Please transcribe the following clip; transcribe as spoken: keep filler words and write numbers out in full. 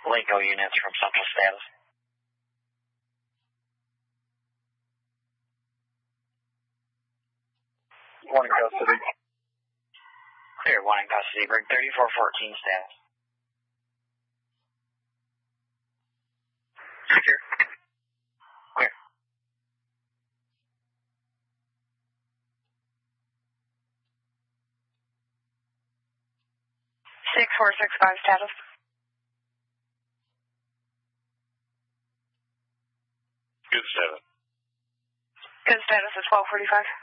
Lingo units from Central status. One in custody. Clear, one in custody. Brig thirty-four fourteen status. Secure. Clear. six four six five status. Good status. Good status is twelve forty-five.